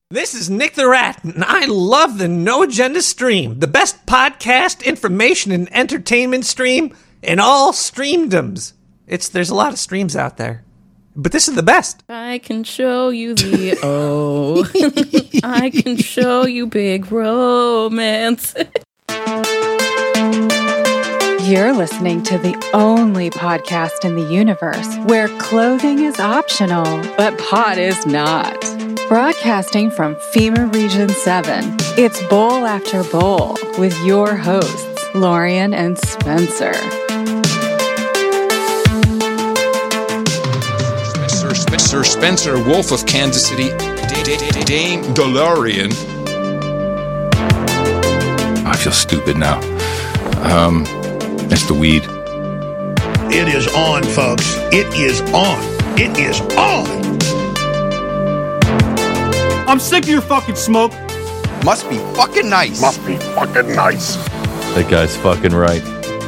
This is Nick the Rat, and I love the No Agenda stream, the best podcast, information, and entertainment stream in all streamdoms. There's a lot of streams out there, but this is the best. I can show you the I can show you big romance. You're listening to the only podcast in the universe where clothing is optional, but pot is not. Broadcasting from FEMA Region 7, it's Bowl After Bowl with your hosts, Lorian and Spencer. Sir Spencer Wolf of Kansas City, Dame DeLorean. I feel stupid now. That's the weed. It is on, folks. It is on. It is on. I'm sick of your fucking smoke. Must be fucking nice. Must be fucking nice. That guy's fucking right.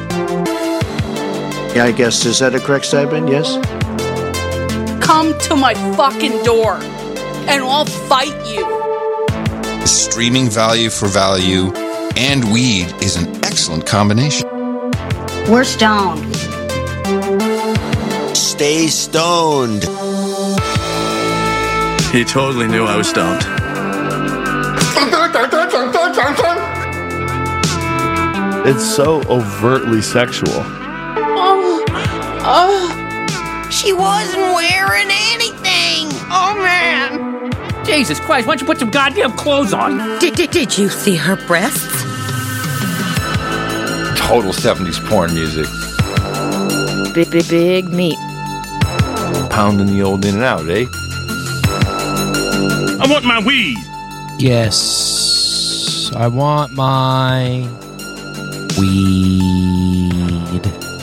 Yeah, I guess, is that a correct statement? Yes? Come to my fucking door, and I'll fight you. Streaming value for value and weed is an excellent combination. We're stoned. Stay stoned. He totally knew I was stoned. It's so overtly sexual. She wasn't wearing anything. Oh, man. Jesus Christ, why don't you put some goddamn clothes on? Did you see her breasts? Total 70s porn music. Big meat. Pounding the old in and out, eh? I want my weed. Yes, I want my weed.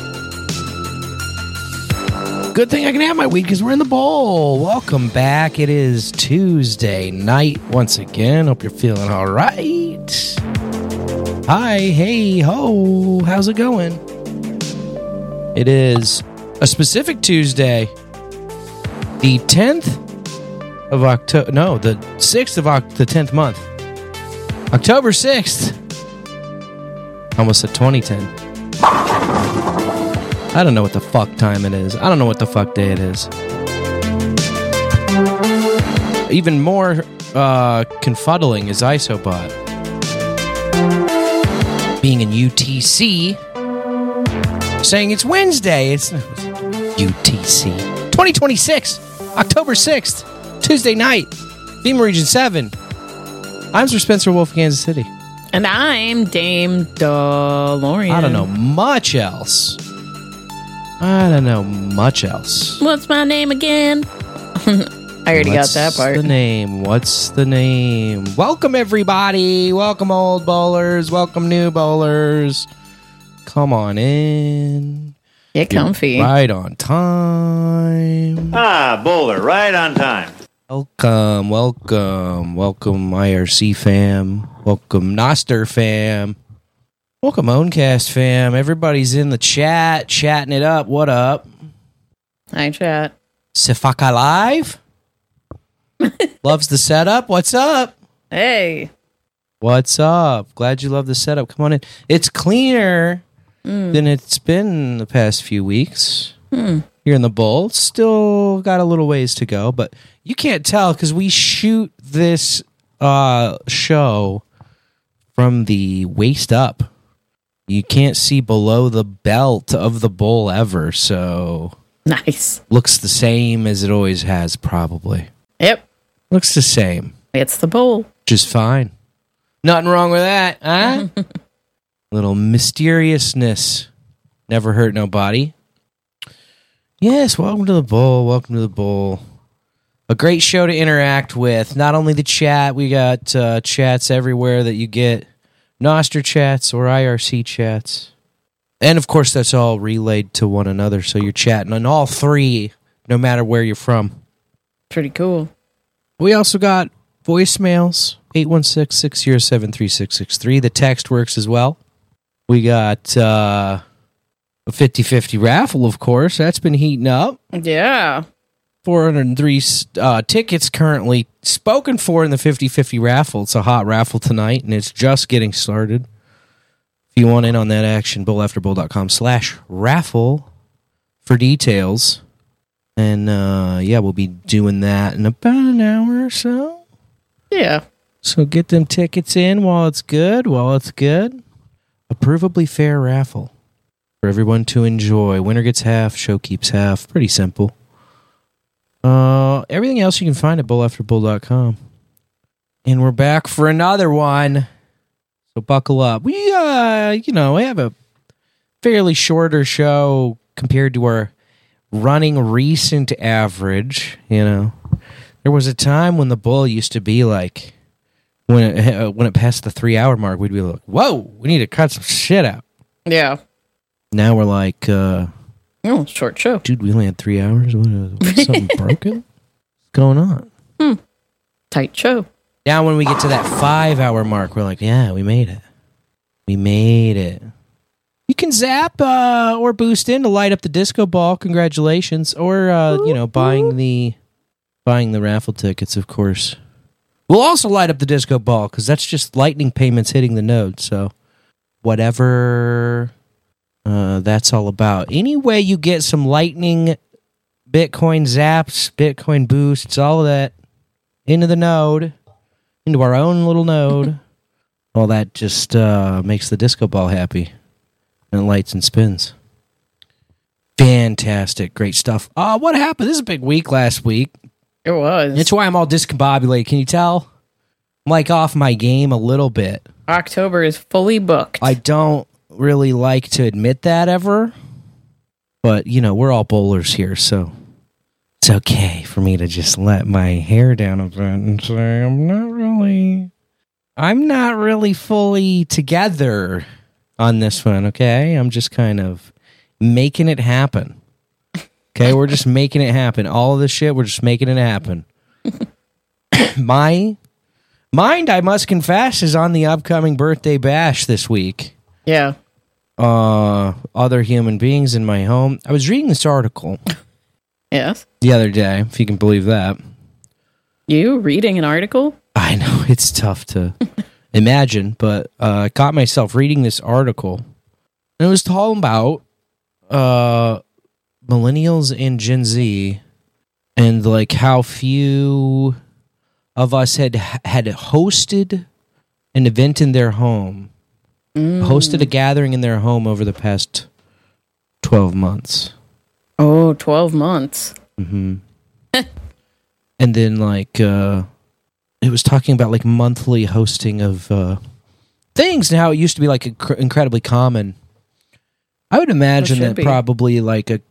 Good thing I can have my weed because we're in the bowl. Welcome back. It is Tuesday night once again. Hope you're feeling all right. Hi, hey, ho. How's it going? It is a specific Tuesday. The 10th of October. No, the 6th of the 10th month. October 6th. Almost at 2010. I don't know what the fuck time it is. I don't know what the fuck day it is. Even more confuddling is Isobot being in UTC, saying it's Wednesday. It's UTC 2026, October 6th, Tuesday night, FEMA Region 7. I'm Sir Spencer Wolf, Kansas City. And I'm Dame DeLorean. I don't know much else. What's my name again? I already got that part. What's the name? Welcome, everybody. Welcome, old bowlers. Welcome, new bowlers. Come on in. Get comfy. You're right on time. Bowler, right on time. Welcome, IRC fam. Welcome, Noster fam. Welcome, Owncast fam. Everybody's in the chat, chatting it up. What up? Hi, chat. Sifaka Live? Loves the setup. What's up? Hey. What's up? Glad you love the setup. Come on in. It's cleaner than it's been the past few weeks. Here in the bowl. Still got a little ways to go, but you can't tell because we shoot this show from the waist up. You can't see below the belt of the bowl ever, so... Nice. Looks the same as it always has, probably. Yep. Looks the same. It's the bowl. Which is fine. Nothing wrong with that, huh? Little mysteriousness. Never hurt nobody. Yes, welcome to the bowl. Welcome to the bowl. A great show to interact with. Not only the chat, we got chats everywhere that you get. Noster chats or IRC chats. And, of course, that's all relayed to one another, so you're chatting on all three, no matter where you're from. Pretty cool. We also got voicemails, 816-607-3663. The text works as well. We got a 50-50 raffle, of course. That's been heating up. Yeah. 403 tickets currently spoken for in the 50-50 raffle. It's a hot raffle tonight, and it's just getting started. If you want in on that action, bowlafterbowl.com/raffle for details. And, we'll be doing that in about an hour or so. Yeah. So get them tickets in while it's good. A provably fair raffle for everyone to enjoy. Winner gets half, show keeps half. Pretty simple. Everything else you can find at bowlafterbowl.com. And we're back for another one. So buckle up. We have a fairly shorter show compared to our running recent average. There was a time when the Bull used to be like, when it passed the 3-hour mark, we'd be like, whoa, we need to cut some shit out. Yeah. Now we're like, short show. Dude, we only had 3 hours. Something broken? What's going on? Tight show. Now when we get to that 5-hour mark, we're like, yeah, we made it. You can zap or boost in to light up the disco ball. Congratulations. Or, buying the raffle tickets, of course. We'll also light up the disco ball because that's just lightning payments hitting the node. So whatever that's all about. Any way you get some lightning, Bitcoin zaps, Bitcoin boosts, all of that into the node, into our own little node, well, that just makes the disco ball happy. And it lights and spins. Fantastic. Great stuff. What happened? This is a big week last week. It was. That's why I'm all discombobulated. Can you tell? I'm like off my game a little bit. October is fully booked. I don't really like to admit that ever. But, we're all bowlers here, so it's okay for me to just let my hair down a bit and say I'm not really fully together on this one, okay? I'm just kind of making it happen. Okay, we're just making it happen. All of this shit, we're just making it happen. My mind, I must confess, is on the upcoming birthday bash this week. Yeah. Other human beings in my home. I was reading this article. Yes. The other day, if you can believe that. You reading an article? I know, it's tough to imagine, but I caught myself reading this article. And it was talking about millennials and Gen Z and like how few of us had hosted an event in their home, hosted a gathering in their home over the past 12 months. Oh, 12 months. Mm-hmm. And then like it was talking about like monthly hosting of things and how it used to be like incredibly common. I would imagine that probably like the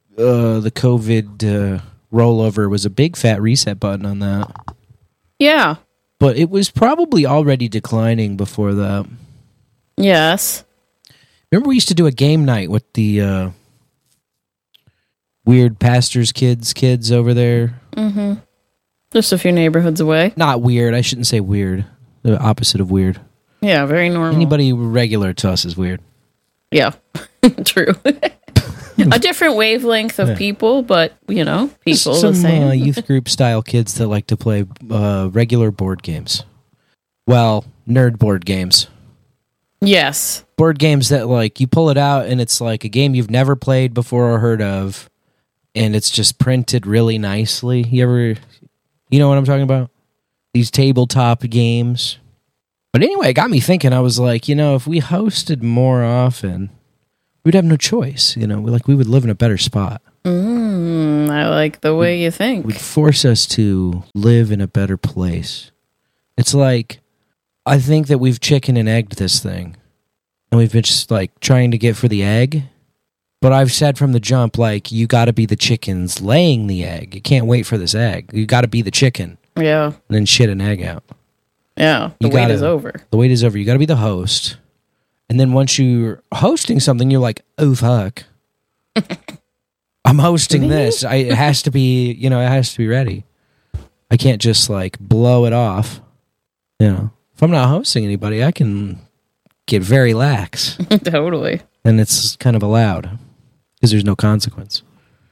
COVID rollover was a big fat reset button on that. Yeah. But it was probably already declining before that. Yes. Remember we used to do a game night with the weird pastor's kids over there? Mm-hmm. Just a few neighborhoods away. Not weird. I shouldn't say weird. The opposite of weird. Yeah, very normal. Anybody regular to us is weird. Yeah, true. A different wavelength of people, but, people the same. Youth group style kids that like to play regular board games. Well, nerd board games. Yes. Board games that like you pull it out and it's like a game you've never played before or heard of, and it's just printed really nicely. You know what I'm talking about? These tabletop games. But anyway, it got me thinking. I was like, if we hosted more often, we'd have no choice. We would live in a better spot. I like the way you think. It would force us to live in a better place. It's like, I think that we've chicken and egged this thing. And we've been just like trying to get for the egg. But I've said from the jump, like, you got to be the chickens laying the egg. You can't wait for this egg. You got to be the chicken. Yeah. And then shit an egg out. Yeah, the wait is over. The wait is over. You got to be the host. And then once you're hosting something, you're like, oh, fuck. I'm hosting this. It has to be, it has to be ready. I can't just, like, blow it off. If I'm not hosting anybody, I can get very lax. Totally. And it's kind of allowed because there's no consequence.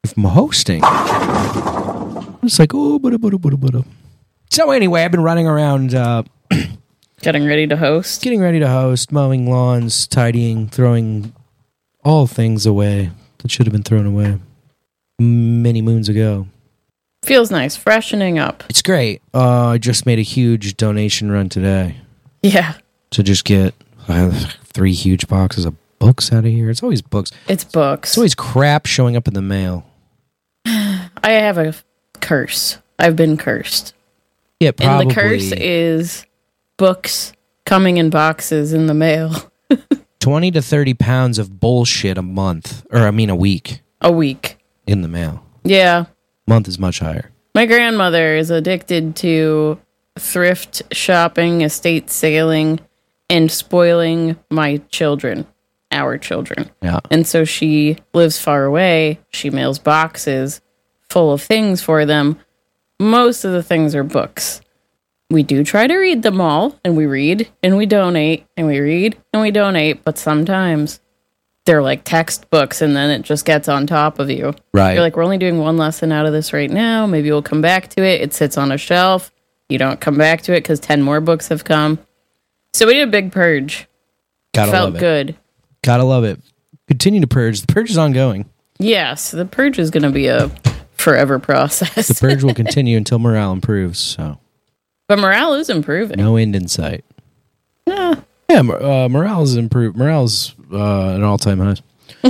from hosting. It's like, oh, bada. So anyway, I've been running around Getting ready to host, mowing lawns, tidying, throwing all things away that should have been thrown away many moons ago. Feels nice, freshening up. It's great. I just made a huge donation run today. Yeah. To just get 3 huge boxes of books out of here. It's always books. It's books. It's always crap showing up in the mail. I have a curse. I've been cursed. Yeah, probably. And the curse is books coming in boxes in the mail. 20 to 30 pounds of bullshit a month. Or, I mean, a week. A week. In the mail. Yeah. Month is much higher. My grandmother is addicted to thrift shopping, estate sailing, and spoiling my children. Our children. Yeah. And so she lives far away. She mails boxes full of things for them. Most of the things are books. We do try to read them all, and we read, and we donate, and we read, and we donate, but sometimes they're like textbooks, and then it just gets on top of you. Right. You're like, we're only doing one lesson out of this right now. Maybe we'll come back to it. It sits on a shelf. You don't come back to it because 10 more books have come. So we did a big purge. Gotta Felt love it. good. Gotta love it. Continue to purge. The purge is ongoing. Yes, the purge is going to be a forever process. The purge will continue until morale improves, so. But morale is improving. No end in sight. Yeah. Yeah, morale is improved. Morale's at all-time highs.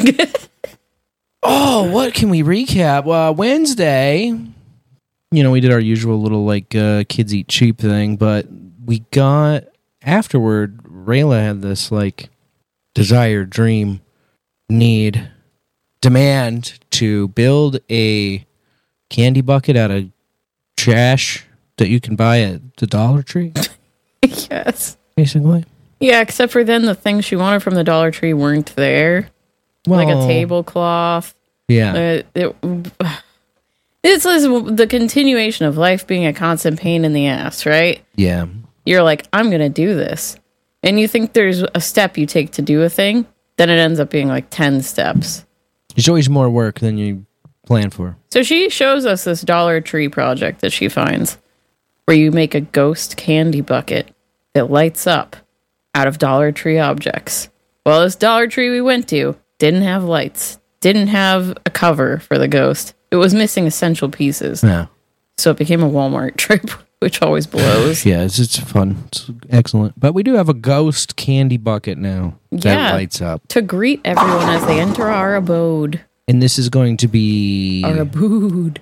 Oh, what can we recap? Wednesday, we did our usual little, kids eat cheap thing, but we got, afterward, Rayla had this, desire, dream, need, demand to build a candy bucket out of trash that you can buy at the Dollar Tree. Yes. Basically. Yeah, except for then the things she wanted from the Dollar Tree weren't there. Well, like a tablecloth. Yeah. It's the continuation of life being a constant pain in the ass, right? Yeah. You're like, I'm going to do this. And you think there's a step you take to do a thing, then it ends up being like 10 steps. There's always more work than you plan for. So she shows us this Dollar Tree project that she finds, where you make a ghost candy bucket that lights up out of Dollar Tree objects. Well, this Dollar Tree we went to didn't have lights, didn't have a cover for the ghost. It was missing essential pieces. Yeah. So it became a Walmart trip, which always blows. Yeah, it's fun. It's excellent. But we do have a ghost candy bucket now that lights up. To greet everyone as they enter our abode. And this is going to be... Our abode.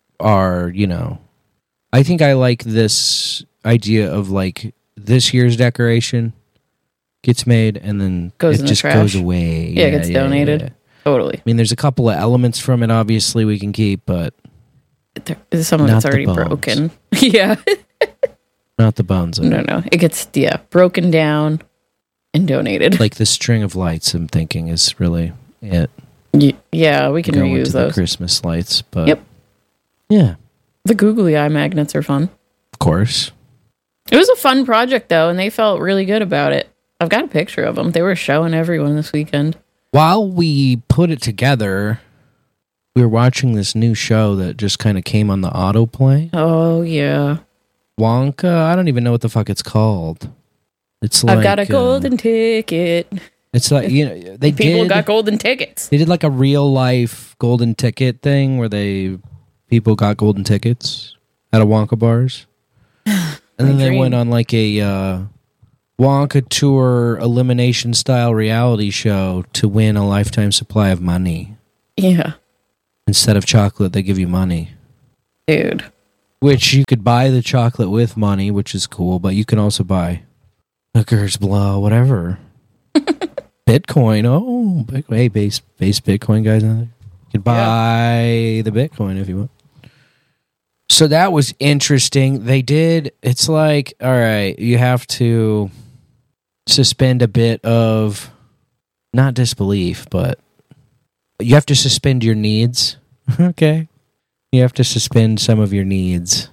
I think I like this idea of, this year's decoration gets made and then goes it in just the trash. goes away. Yeah, it gets donated. Yeah. Totally. I mean, there's a couple of elements from it, obviously, we can keep, but... There's some of it's already broken. Yeah. Not the bones. No. It gets, broken down and donated. Like the string of lights, I'm thinking, is really it. Yeah, we can Go reuse into those. The Christmas lights, but... Yep. Yeah. The googly eye magnets are fun. Of course. It was a fun project, though, and they felt really good about it. I've got a picture of them. They were showing everyone this weekend. While we put it together, we were watching this new show that just kind of came on the autoplay. Oh, yeah. Wonka? I don't even know what the fuck it's called. It's like... I've got a golden ticket. It's like, People got golden tickets. They did like a real life golden ticket thing where people got golden tickets at a Wonka bars. And then they went on like a Wonka tour elimination style reality show to win a lifetime supply of money. Yeah. Instead of chocolate, they give you money. Dude. Which you could buy the chocolate with money, which is cool, but you can also buy hookers, blow, whatever. Bitcoin. Oh, hey, base Bitcoin guys out there. You can buy the Bitcoin if you want. So that was interesting. It's like, all right, you have to suspend a bit of, not disbelief, but you have to suspend your needs. Okay. You have to suspend some of your needs.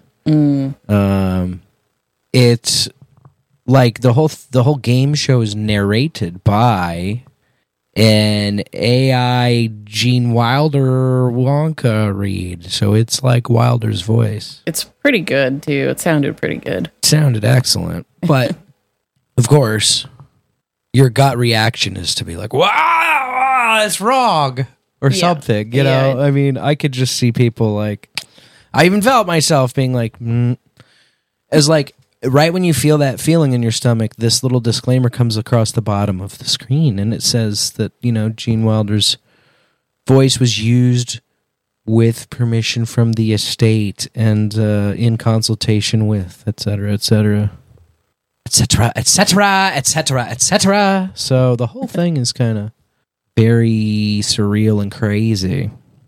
It's like the whole game show is narrated by an AI Gene Wilder Wonka read. So it's like Wilder's voice. It's pretty good, too. It sounded pretty good. It sounded excellent. But, of course, your gut reaction is to be like, wow, it's wrong. Or something, you know? I mean, I could just see people like... I even felt myself being like... As like... Right when you feel that feeling in your stomach, this little disclaimer comes across the bottom of the screen, and it says that, you know, Gene Wilder's voice was used with permission from the estate and in consultation with, etc., etc., etc., etc., etc., etc. So the whole thing is kind of very surreal and crazy.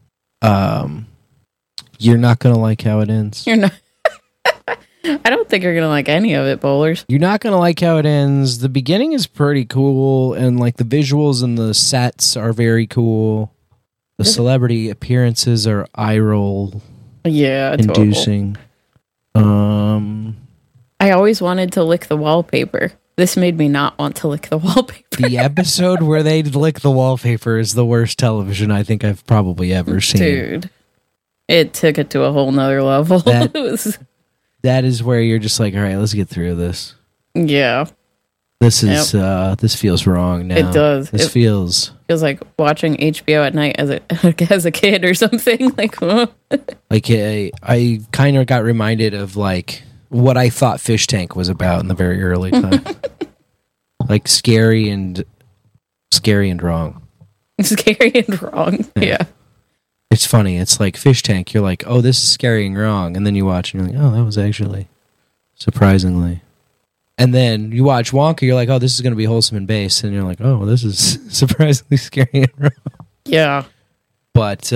You're not going to like how it ends. You're not. I don't think you're going to like any of it, Bowlers. You're not going to like how it ends. The beginning is pretty cool, and like the visuals and the sets are very cool. The celebrity appearances are eye-roll inducing. I always wanted to lick the wallpaper. This made me not want to lick the wallpaper. The episode where they lick the wallpaper is the worst television I think I've probably ever seen. Dude. It took it to a whole nother level. That is where you're just like, all right, let's get through this. Yeah. This is this feels wrong now. It does. This feels like watching HBO at night as a kid or something. Like, like I kind of got reminded of like what I thought Fish Tank was about in the very early time. Like scary and wrong. Scary and wrong. Yeah. It's funny. It's like Fish Tank. You're like, oh, this is scary and wrong. And then you watch and you're like, oh, that was actually surprisingly. And then you watch Wonka, you're like, oh, this is going to be wholesome and base. And you're like, oh, this is surprisingly scary and wrong. Yeah. But,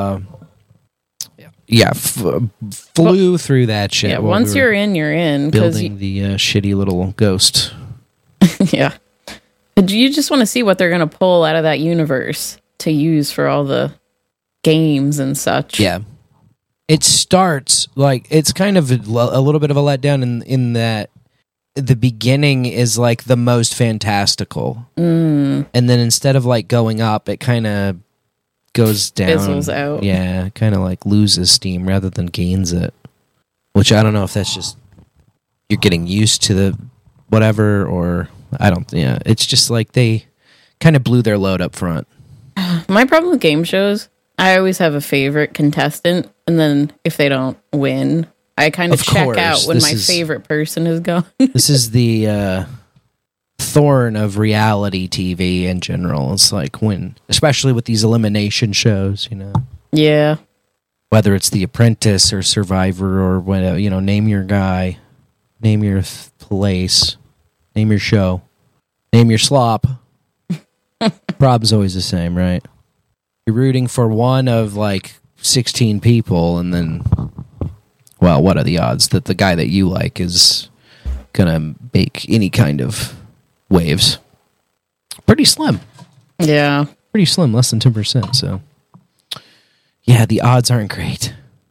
flew through that shit. Yeah, once you're in, you're in. Building the shitty little ghost. Yeah. You just want to see what they're going to pull out of that universe to use for all the games and such. Yeah. It starts, like, it's kind of a little bit of a letdown in that the beginning is, like, the most fantastical. And then instead of, like, going up, it kind of goes down. Fizzles out. Yeah, kind of, like, loses steam rather than gains it. Which I don't know if that's just you're getting used to the whatever, or it's just like they kind of blew their load up front. My problem with game shows, I always have a favorite contestant, and then if they don't win, I kind of check out when my favorite person is gone. This is the thorn of reality TV in general. It's like especially with these elimination shows, you know. Yeah. Whether it's The Apprentice or Survivor or whatever, you know, name your guy, name your place, name your show, name your slop. Problem's always the same, right? You're rooting for one of like 16 people, and then, well, what are the odds that the guy that you like is gonna make any kind of waves? Pretty slim. Yeah. Pretty slim, less than 10%, so. Yeah, the odds aren't great.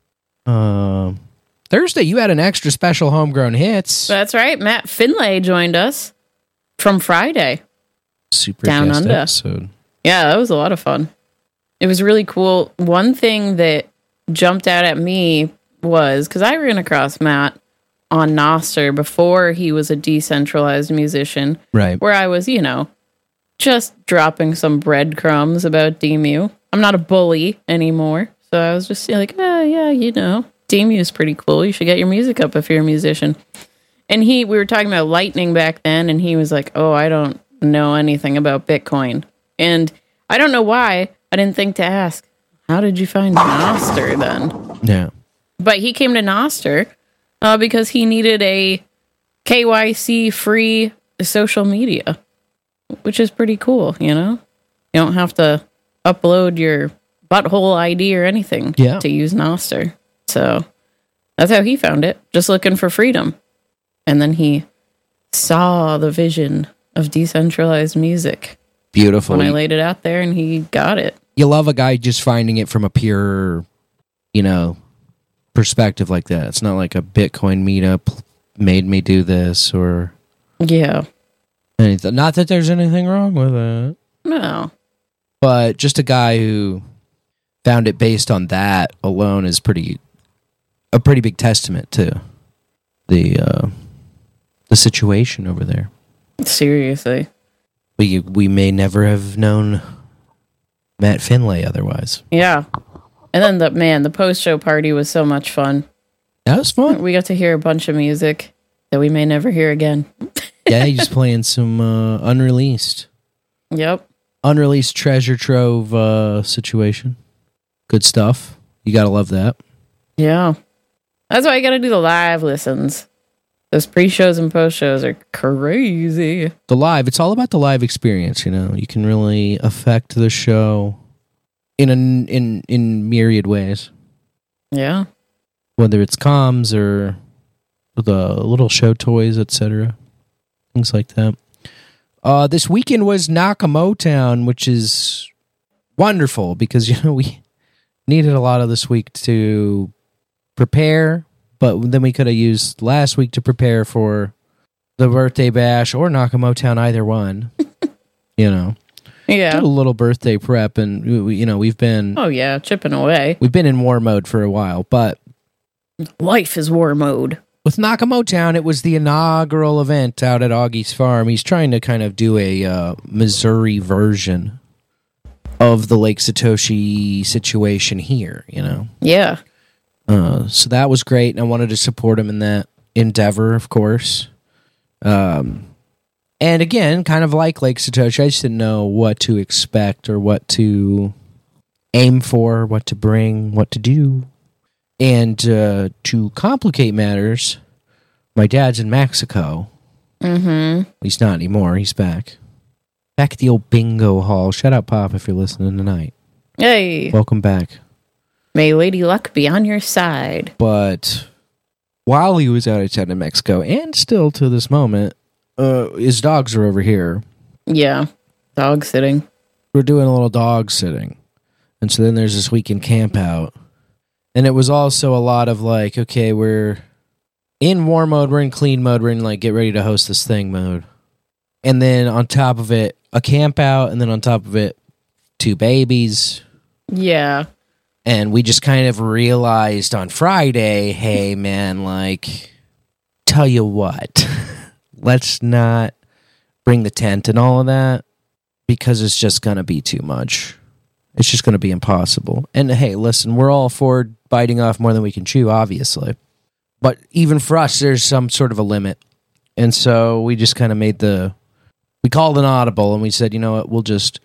Thursday, you had an extra special Homegrown Hits. That's right. Matt Finlay joined us from Friday. Super Down guest Under episode. Yeah, that was a lot of fun. It was really cool. One thing that jumped out at me was, because I ran across Matt on Nostr before he was a decentralized musician. Right. Where I was, just dropping some breadcrumbs about DMU. I'm not a bully anymore. So I was just like, DMU is pretty cool. You should get your music up if you're a musician. And we were talking about Lightning back then, and he was like, oh, I don't know anything about Bitcoin. And I don't know why I didn't think to ask, how did you find Nostr then? Yeah. But he came to Nostr because he needed a KYC free social media, which is pretty cool, you know? You don't have to upload your butthole ID or anything to use Nostr. So that's how he found it, just looking for freedom. And then he saw the vision of decentralized music. Beautiful. When I laid it out there, and he got it. You love a guy just finding it from a pure, perspective like that. It's not like a Bitcoin meetup made me do this or anything. Not that there's anything wrong with it. No. But just a guy who found it based on that alone is a pretty big testament to the situation over there. Seriously. We may never have known Matt Finlay otherwise. Yeah. And then the post-show party was so much fun. That was fun. We got to hear a bunch of music that we may never hear again. Yeah, he's playing some unreleased. Yep. Unreleased treasure trove situation. Good stuff. You gotta love that. Yeah. That's why you gotta do the live listens. Those pre-shows and post-shows are crazy. It's all about the live experience, you know. You can really affect the show in myriad ways. Yeah. Whether it's comms or the little show toys, etc. Things like that. This weekend was Nakamotown, which is wonderful because, you know, we needed a lot of this week to prepare, but then we could have used last week to prepare for the birthday bash or Nakamotown, either one. You know. Yeah. Did a little birthday prep, and we've been... Oh, yeah, chipping away. We've been in war mode for a while, but... Life is war mode. With Nakamotown, it was the inaugural event out at Augie's Farm. He's trying to kind of do a Missouri version of the Lake Satoshi situation here, you know? Yeah. So that was great, and I wanted to support him in that endeavor, of course. And again, kind of like Lake Satoshi, I just didn't know what to expect or what to aim for, what to bring, what to do. And to complicate matters, my dad's in Mexico. Mm-hmm. He's not anymore. He's back. Back at the old bingo hall. Shout out, Pop, if you're listening tonight. Hey. Welcome back. May Lady Luck be on your side. But while he was out of town in Mexico, and still to this moment, his dogs are over here. Yeah. Dog sitting. We're doing a little dog sitting. And so then there's this weekend camp out. And it was also a lot of like, okay, we're in war mode, we're in clean mode, we're in like get ready to host this thing mode. And then on top of it, a camp out, and then on top of it, 2 babies. Yeah. And we just kind of realized on Friday, hey man, like, tell you what, let's not bring the tent and all of that because it's just going to be too much. It's just going to be impossible. And hey, listen, we're all for biting off more than we can chew, obviously. But even for us, there's some sort of a limit. And so we just kind of we called an audible and we said, you know what, we'll just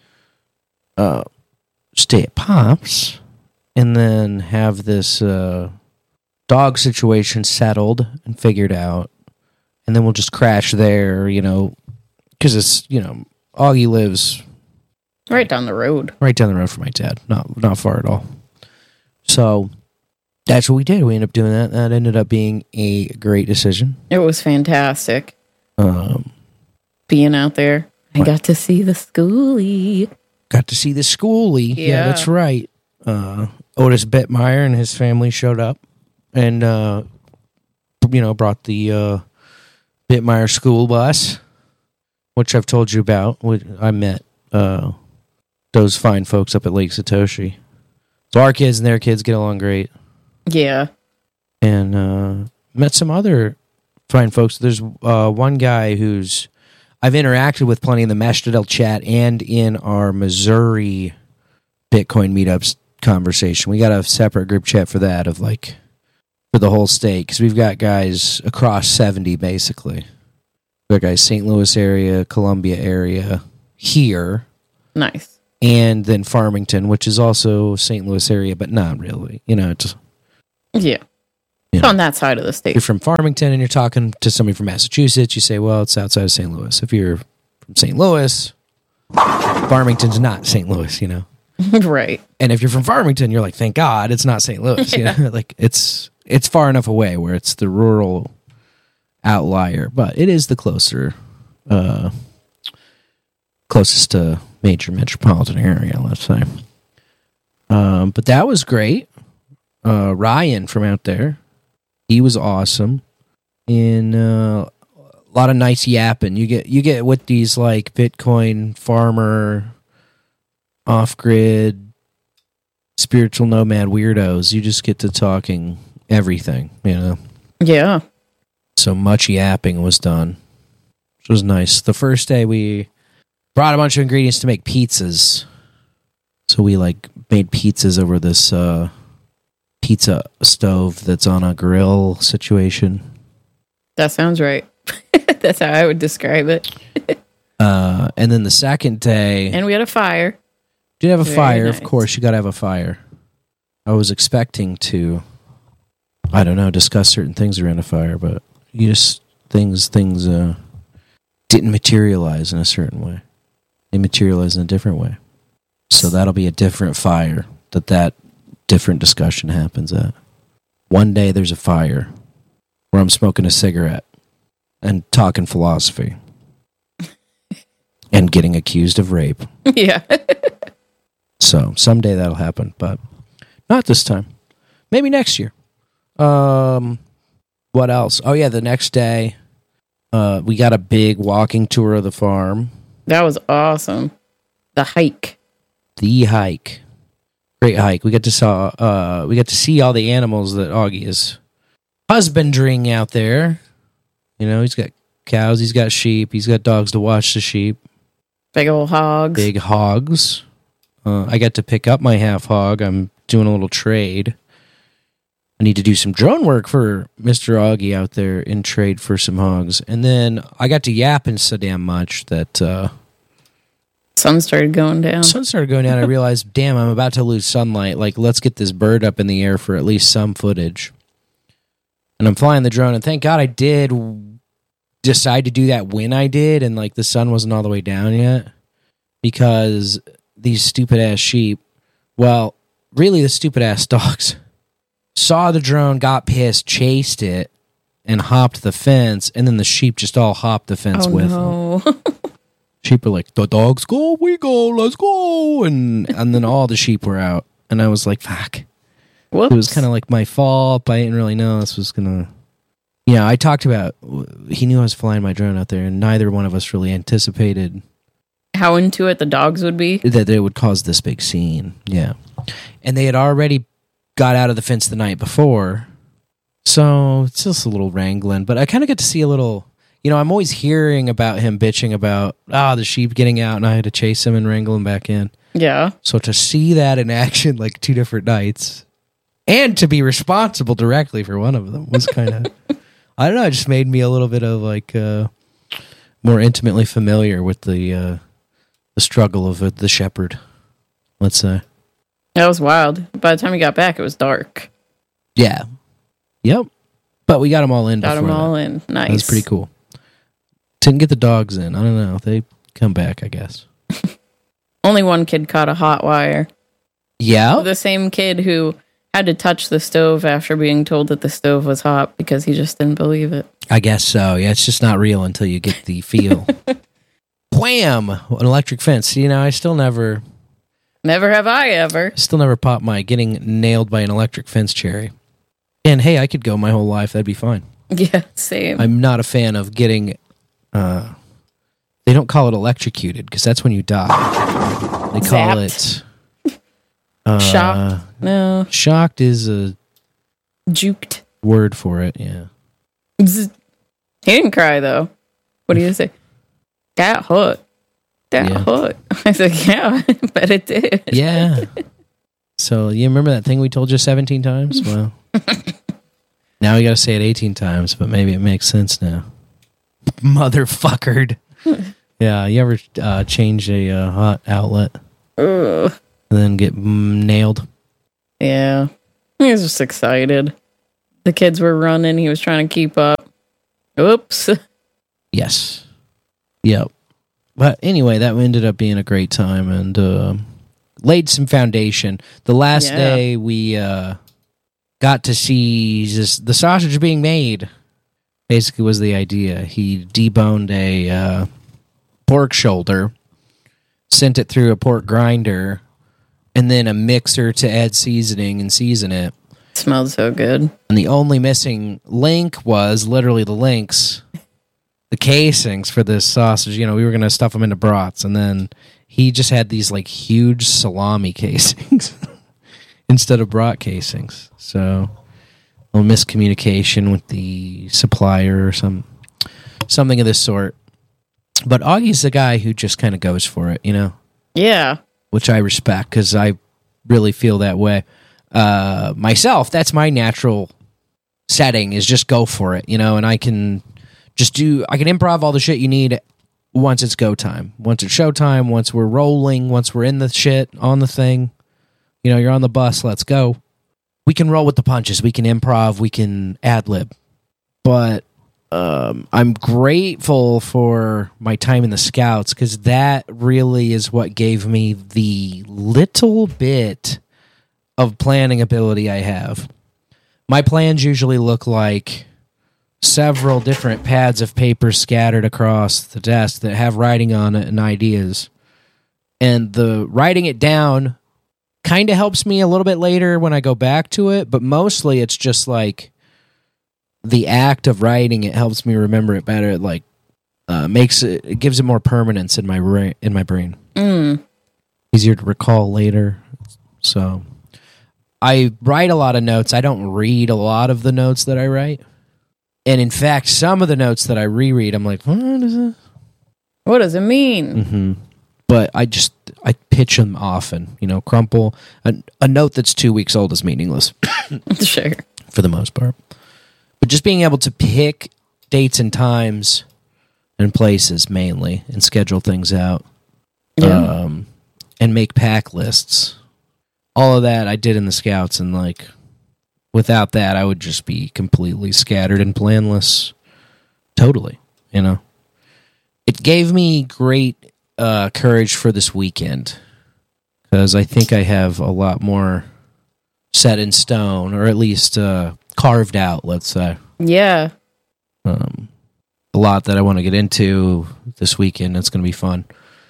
stay at Pop's and then have this dog situation settled and figured out. And then we'll just crash there, you know, because it's, you know, Augie lives... Right down the road. Right down the road from my dad. Not far at all. So that's what we did. We ended up doing that. That ended up being a great decision. It was fantastic. Being out there. I got to see the schoolie. Got to see the schoolie. Yeah, that's right. Otis Bittmeyer and his family showed up and, brought the Bittmeyer school bus, which I've told you about. I met those fine folks up at Lake Satoshi. So our kids and their kids get along great. Yeah. And met some other fine folks. There's one guy who's I've interacted with plenty in the Mastodel chat and in our Missouri Bitcoin meetups conversation. We got a separate group chat for that for the whole state because we've got guys across 70 basically. We've got guys St. Louis area, Columbia area, here. Nice. And then Farmington, which is also St. Louis area, but not really. You know, it's... Yeah. It's on that side of the state. You're from Farmington and you're talking to somebody from Massachusetts, you say, well, it's outside of St. Louis. If you're from St. Louis, Farmington's not St. Louis, you know? Right. And if you're from Farmington, you're like, thank God it's not St. Louis. Yeah. You know? Like, it's far enough away where it's the rural outlier, but it is the closest to major metropolitan area, let's say. But that was great. Ryan from out there, he was awesome. And a lot of nice yapping. You get with these like Bitcoin farmer off-grid, spiritual nomad weirdos. You just get to talking everything, you know? Yeah. So much yapping was done, which was nice. The first day we brought a bunch of ingredients to make pizzas. So we made pizzas over this pizza stove that's on a grill situation. That sounds right. That's how I would describe it. And then the second day... And we had a fire. Did have a Very fire, nice. Of course. You got to have a fire. I was expecting to, I don't know, discuss certain things around a fire, but things didn't materialize in a certain way. They materialized in a different way. So that'll be a different fire that different discussion happens at. One day there's a fire where I'm smoking a cigarette and talking philosophy and getting accused of rape. Yeah. So someday that'll happen, but not this time. Maybe next year. What else? Oh yeah, the next day we got a big walking tour of the farm. That was awesome. The hike. Great hike. We got to see all the animals that Augie is husbanding out there. You know, he's got cows, he's got sheep, he's got dogs to watch the sheep. Big old hogs. Big hogs. I got to pick up my half hog. I'm doing a little trade. I need to do some drone work for Mr. Augie out there in trade for some hogs. And then I got to yapping so damn much that... sun started going down. I realized, damn, I'm about to lose sunlight. Let's get this bird up in the air for at least some footage. And I'm flying the drone, and thank God I did decide to do that when I did, and the sun wasn't all the way down yet. Because these stupid-ass sheep, well, really the stupid-ass dogs, saw the drone, got pissed, chased it, and hopped the fence, and then the sheep just all hopped the fence with them. Sheep were like, the dogs go, we go, let's go. And then all the sheep were out. And I was like, fuck. Whoops. It was kind of like my fault. I didn't really know this was going to... Yeah, I talked about... He knew I was flying my drone out there, and neither one of us really anticipated... How into it the dogs would be? That it would cause this big scene. Yeah. And they had already got out of the fence the night before. So it's just a little wrangling. But I kind of get to see a little... You know, I'm always hearing about him bitching about, the sheep getting out and I had to chase him and wrangle him back in. Yeah. So to see that in action 2 different nights and to be responsible directly for one of them was kind of, I don't know, it just made me a little bit of more intimately familiar with the struggle of the shepherd, let's say. That was wild. By the time we got back, it was dark. Yeah. Yep. But we got them all in. Got them all in. Nice. That was pretty cool. Didn't get the dogs in. I don't know. They come back, I guess. Only one kid caught a hot wire. Yeah? The same kid who had to touch the stove after being told that the stove was hot because he just didn't believe it. I guess so. Yeah, it's just not real until you get the feel. Wham! An electric fence. You know, I still never... Never have I ever. Still never popped my getting nailed by an electric fence cherry. And hey, I could go my whole life. That'd be fine. Yeah, same. I'm not a fan of getting... they don't call it electrocuted because that's when you die. They call Zapped. it... Shocked? No. Shocked is a... Juked. Word for it, yeah. He didn't cry, though. What do you say? That hurt. That hurt. I was like, yeah, I bet it did. Yeah. So, you remember that thing we told you 17 times? Well, now we got to say it 18 times, but maybe it makes sense now. Motherfuckered. Yeah, you ever change a hot outlet? Ugh. And then get nailed? Yeah. He was just excited. The kids were running. He was trying to keep up. Oops. Yes. Yep. But anyway, that ended up being a great time and laid some foundation. The last day we got to see the sausage being made. Basically was the idea. He deboned a pork shoulder, sent it through a pork grinder, and then a mixer to add seasoning and season it. Smelled so good. And the only missing link was literally the links, the casings for this sausage. You know, we were going to stuff them into brats, and then he just had these like huge salami casings instead of brat casings. So a little miscommunication with the supplier or something of this sort. But Augie's the guy who just kind of goes for it, you know? Yeah. Which I respect because I really feel that way. Myself, that's my natural setting is just go for it, you know? And I can improv all the shit you need once it's go time. Once it's show time, once we're rolling, once we're in the shit, on the thing. You know, you're on the bus, let's go. We can roll with the punches. We can improv. We can ad-lib. But I'm grateful for my time in the Scouts because that really is what gave me the little bit of planning ability I have. My plans usually look like several different pads of paper scattered across the desk that have writing on it and ideas. And the writing it down kind of helps me a little bit later when I go back to it, but mostly it's just like the act of writing it helps me remember it better. It like it gives it more permanence in my brain. Easier to recall later. So I write a lot of notes. I don't read a lot of the notes that I write. And in fact, some of the notes that I reread, I'm like, what does it mean? Mm-hmm. But I pitch them often, you know, crumple. A note that's 2 weeks old is meaningless. Sure. For the most part. But just being able to pick dates and times and places mainly and schedule things out. Yeah. And make pack lists. All of that I did in the Scouts, and like without that I would just be completely scattered and planless. Totally, you know. It gave me great courage for this weekend because I think I have a lot more set in stone, or at least carved out, let's say. Yeah. A lot that I want to get into this weekend. It's going to be fun.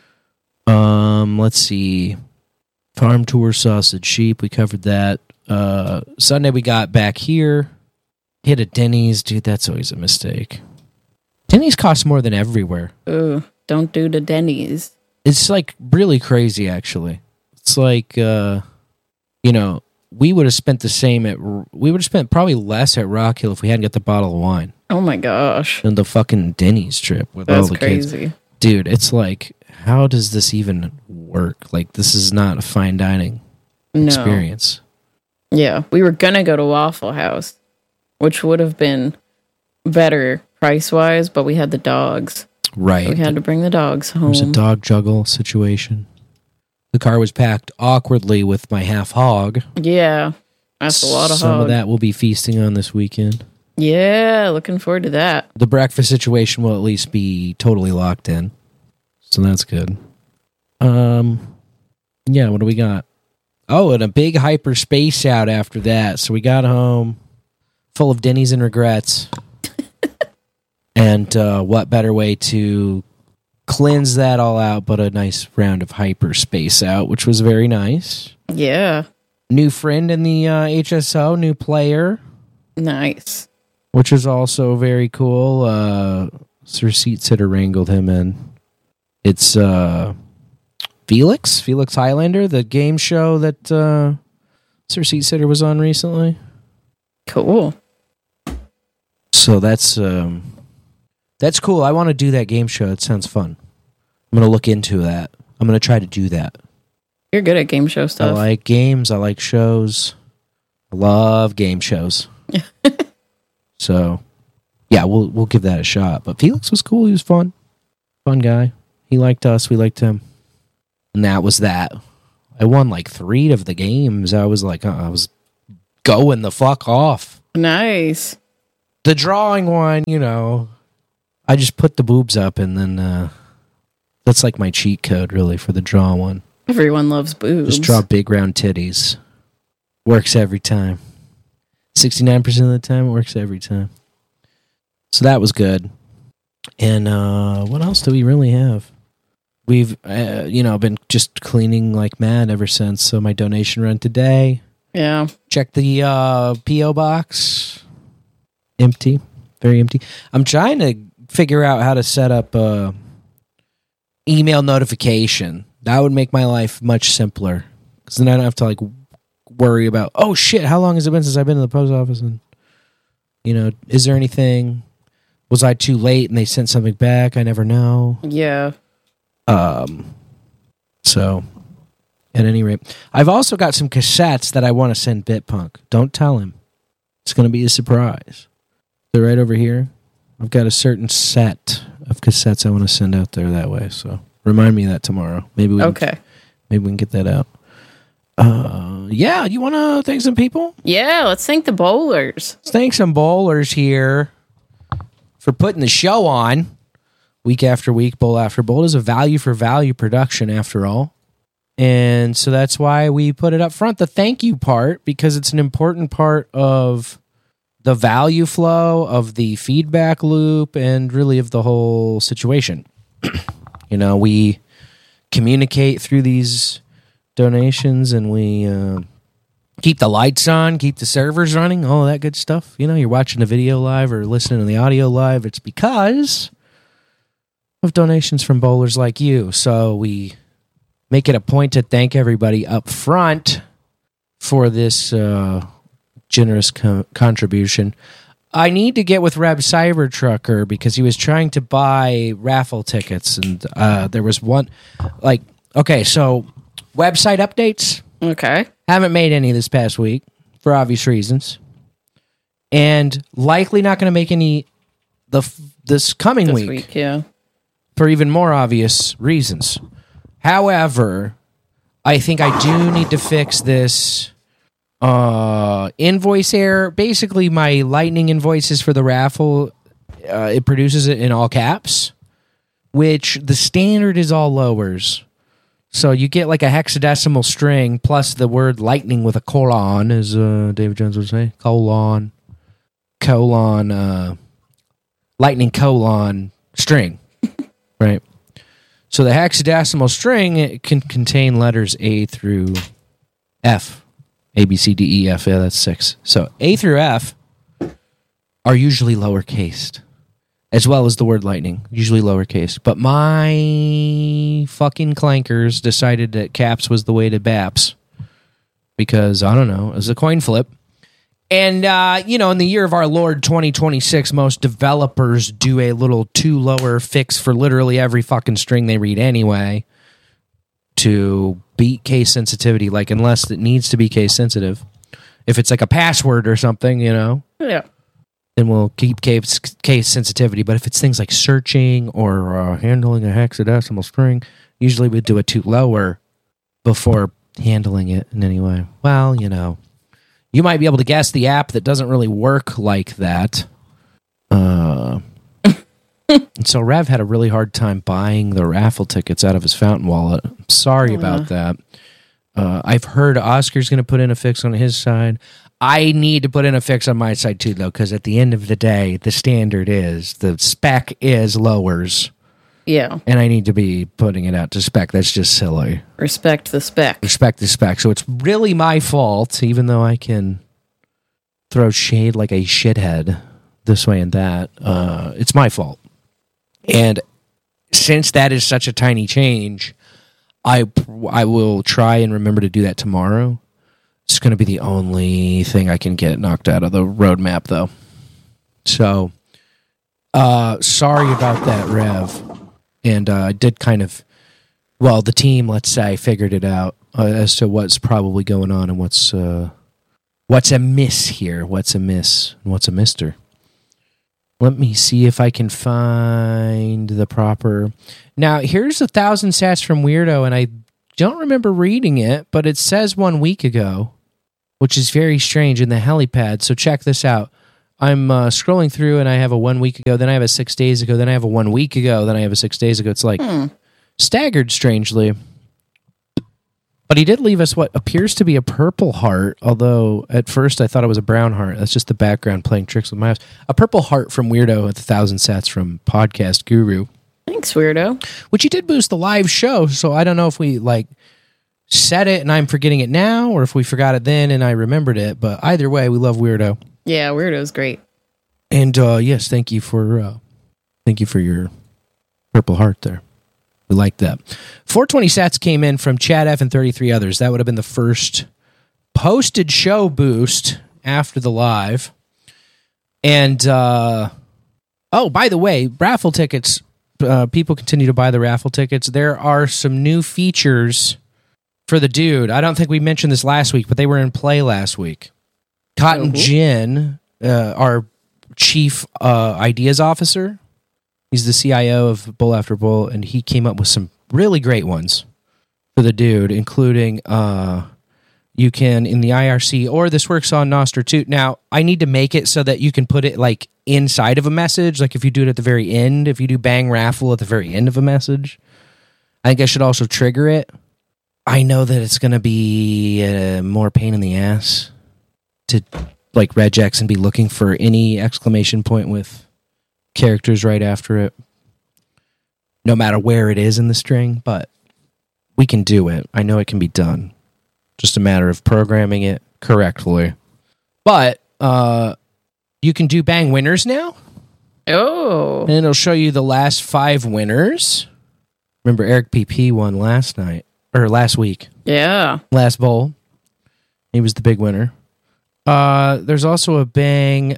Let's see. Farm tour, sausage, sheep. We covered that. Sunday we got back here. Hit a Denny's. Dude, that's always a mistake. Denny's costs more than everywhere. Ooh, don't do the Denny's. It's like really crazy, actually. It's like, you know, we would have spent probably less at Rock Hill if we hadn't got the bottle of wine. Oh my gosh. And the fucking Denny's trip with That's all the crazy. kids. Dude, it's like, how does this even work? Like, this is not a fine dining experience. Yeah, we were going to go to Waffle House, which would have been better price-wise, but we had the dogs. Right. So we had to bring the dogs home. It was a dog juggle situation. The car was packed awkwardly with my half hog. Yeah, that's a lot of Some hog. of that we'll be feasting on this weekend. Yeah, looking forward to that. The breakfast situation will at least be totally locked in. So that's good. Yeah, what do we got? Oh, and a big hyperspace out after that. So we got home full of Denny's and regrets. And what better way to cleanse that all out but a nice round of hyperspace out, which was very nice. Yeah. New friend in the HSO, new player. Nice. Which is also very cool. Sir Seat Sitter wrangled him in. It's Felix Highlander, the game show that Sir Seat Sitter was on recently. Cool. So that's cool. I want to do that game show. It sounds fun. I'm going to look into that. I'm going to try to do that. You're good at game show stuff. I like games. I like shows. I love game shows. So, yeah, we'll give that a shot. But Felix was cool. He was fun. Fun guy. He liked us. We liked him. And that was that. I won like 3 of the games. I was like, I was going the fuck off. Nice. The drawing one, you know, I just put the boobs up and then that's like my cheat code, really, for the draw one. Everyone loves boobs. Just draw big round titties. Works every time. 69% of the time, it works every time. So that was good. And what else do we really have? We've, been just cleaning like mad ever since. So my donation run today. Yeah. Check the P.O. box. Empty. Very empty. I'm trying to figure out how to set up email notification That would make my life much simpler. Because then I don't have to, like, worry about, oh, shit, how long has it been since I've been to the post office? And, you know, is there anything? Was I too late and they sent something back? I never know. Yeah. So, at any rate, I've also got some cassettes that I want to send Bitpunk. Don't tell him. It's going to be a surprise. They're right over here. I've got a certain set of cassettes I want to send out there that way. So, remind me of that tomorrow. Maybe we can get that out. Yeah, you want to thank some people? Yeah, let's thank the bowlers. Let's thank some bowlers here for putting the show on week after week, bowl after bowl. It is a value for value production after all. And so that's why we put it up front, the thank you part, because it's an important part of the value flow, of the feedback loop, and really of the whole situation. You know, we communicate through these donations, and we keep the lights on, keep the servers running, all that good stuff. You know, you're watching the video live or listening to the audio live. It's because of donations from bowlers like you. So we make it a point to thank everybody up front for this generous contribution. I need to get with Reb Cybertrucker because he was trying to buy raffle tickets, and there was one, like, okay, so website updates. Okay. Haven't made any this past week for obvious reasons. And likely not going to make any this coming week. Yeah. For even more obvious reasons. However, I think I do need to fix this invoice error. Basically, my Lightning invoices for the raffle, it produces it in all caps, which the standard is all lowers. So you get like a hexadecimal string plus the word lightning with a colon, as David Jones would say. Colon, lightning colon string, right? So the hexadecimal string, it can contain letters A through F. A, B, C, D, E, F. Yeah, that's 6. So A through F are usually lowercased, as well as the word lightning, usually lowercase. But my fucking clankers decided that caps was the way to BAPS. Because, I don't know, it was a coin flip. And, you know, in the year of our Lord 2026, most developers do a little too lower fix for literally every fucking string they read anyway to beat case sensitivity, like, unless it needs to be case sensitive. If it's like a password or something, you know. Yeah. Then we'll keep case sensitivity. But if it's things like searching or handling a hexadecimal string, usually we do it too lower before handling it in any way. Well, you know, you might be able to guess the app that doesn't really work like that. And so Rev had a really hard time buying the raffle tickets out of his Fountain wallet. I'm sorry about that. I've heard Oscar's going to put in a fix on his side. I need to put in a fix on my side too, though, because at the end of the day, the standard is, the spec is lowers. Yeah. And I need to be putting it out to spec. That's just silly. Respect the spec. Respect the spec. So it's really my fault, even though I can throw shade like a shithead this way and that. It's my fault. And since that is such a tiny change, I will try and remember to do that tomorrow. It's going to be the only thing I can get knocked out of the roadmap, though. So, sorry about that, Rev. And I did kind of, well, the team, let's say, figured it out as to what's probably going on and what's amiss here, what's amiss, and what's a mister. Let me see if I can find the proper... Now, here's 1,000 sats from Weirdo, and I don't remember reading it, but it says 1 week ago, which is very strange in the helipad. So check this out. I'm scrolling through, and I have a 1 week ago, then I have a 6 days ago, then I have a 1 week ago, then I have a 6 days ago. It's like staggered strangely. But he did leave us what appears to be a purple heart, although at first I thought it was a brown heart. That's just the background playing tricks with my eyes. A purple heart from Weirdo with 1,000 sats from Podcast Guru. Thanks, Weirdo. Which he did boost the live show, so I don't know if we said it and I'm forgetting it now, or if we forgot it then and I remembered it. But either way, we love Weirdo. Yeah, Weirdo's great. And yes, thank you for your purple heart there. We like that. 420 sats came in from Chad F and 33 others. That would have been the first posted show boost after the live. And, by the way, raffle tickets. People continue to buy the raffle tickets. There are some new features for the dude. I don't think we mentioned this last week, but they were in play last week. Cotton Gin, our chief ideas officer, he's the CIO of Bull After Bull, and he came up with some really great ones for the dude, including you can, in the IRC, or this works on Nostr too. Now, I need to make it so that you can put it like inside of a message, like if you do it at the very end, if you do bang raffle at the very end of a message. I think I should also trigger it. I know that it's going to be more pain in the ass to like regex and be looking for any exclamation point with characters right after it, no matter where it is in the string, but we can do it. I know it can be done. Just a matter of programming it correctly. But you can do bang winners now. Oh. And it'll show you the last 5 winners. Remember, Eric PP won last week. Yeah. Last bowl. He was the big winner. There's also a bang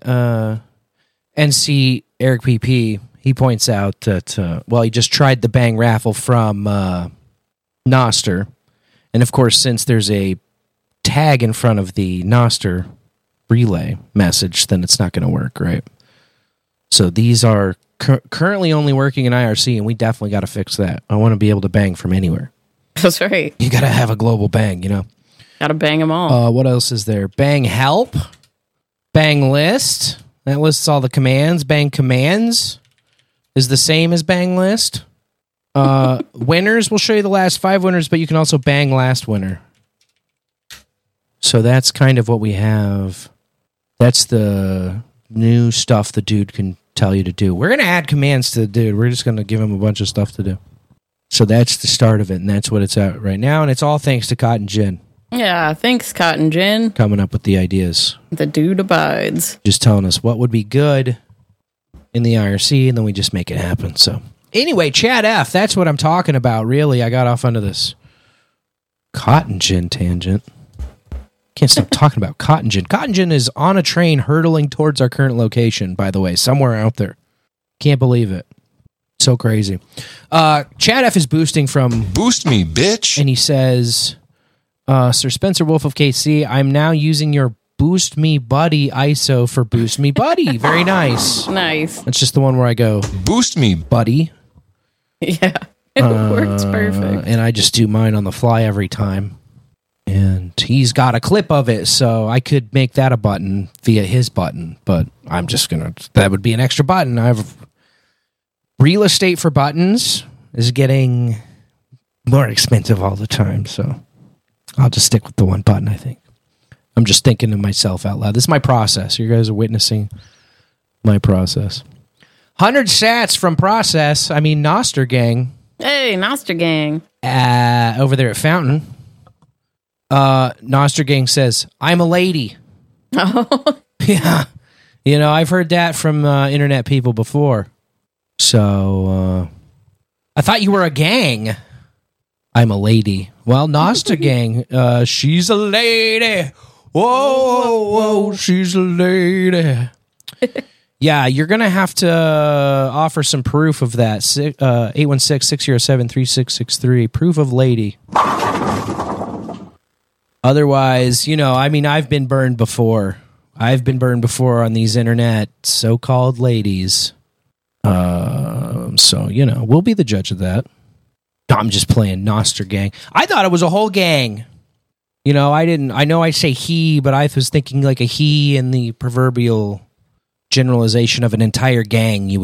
NC Eric PP. He points out that, he just tried the bang raffle from Nostr. And of course, since there's a tag in front of the Nostr relay message, then it's not going to work, right? So these are currently only working in IRC, and we definitely got to fix that. I want to be able to bang from anywhere. That's right. You got to have a global bang, you know? Got to bang them all. What else is there? Bang help. Bang list. That lists all the commands. Bang commands is the same as bang list. Winners will show you the last 5 winners, but you can also bang last winner. So that's kind of what we have. That's the new stuff the dude can tell you to do. We're going to add commands to the dude. We're just going to give him a bunch of stuff to do. So that's the start of it, and that's what it's at right now, and it's all thanks to Cotton Gin. Yeah, thanks, Cotton Gin. Coming up with the ideas. The dude abides. Just telling us what would be good in the IRC, and then we just make it happen. So anyway, Chad F, that's what I'm talking about, really. I got off onto this Cotton Gin tangent. Can't stop talking about Cotton Gin. Cotton Gin is on a train hurtling towards our current location, by the way, somewhere out there. Can't believe it. So crazy. Chad F is boosting from Boost Me, bitch. And he says, Sir Spencer Wolf of KC, I'm now using your Boost Me Buddy ISO for Boost Me Buddy. Very nice. Nice. That's just the one where I go, Boost Me Buddy. Yeah, it works perfect. And I just do mine on the fly every time. And he's got a clip of it, so I could make that a button via his button, but I'm just going to, that would be an extra button. Real estate for buttons is getting more expensive all the time, so I'll just stick with the one button, I think. I'm just thinking to myself out loud. This is my process. You guys are witnessing my process. 100 sats from Nostr Gang. Hey, Nostr Gang. Over there at Fountain. Nostr Gang says, I'm a lady. Oh. Yeah. You know, I've heard that from internet people before. So, I thought you were a gang. I'm a lady. Well, Nostr Gang, she's a lady. Whoa, whoa, she's a lady. Yeah, you're going to have to offer some proof of that. 816-607-3663. Proof of lady. Otherwise, you know, I mean, I've been burned before. I've been burned before on these internet so-called ladies. So, you know, we'll be the judge of that. I'm just playing Nostr Gang. I thought it was a whole gang. You know, I know I say he, but I was thinking like a he in the proverbial generalization of an entire gang you